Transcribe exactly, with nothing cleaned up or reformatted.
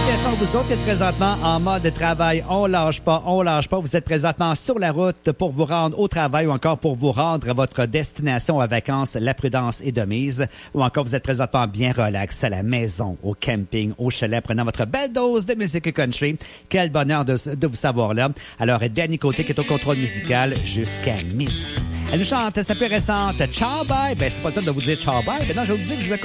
Salutations à vous autres qui êtes présentement en mode travail. On lâche pas, on lâche pas. Vous êtes présentement sur la route pour vous rendre au travail ou encore pour vous rendre à votre destination à vacances. La prudence est de mise. Ou encore vous êtes présentement bien relax à la maison, au camping, au chalet, prenant votre belle dose de musique country. Quel bonheur de, de vous savoir là. Alors, Danny Côté qui est au contrôle musical jusqu'à midi. Elle nous chante sa plus récente Ciao Bye. Ben, c'est pas le temps de vous dire Ciao Bye. Ben non, je vais vous dire que je vous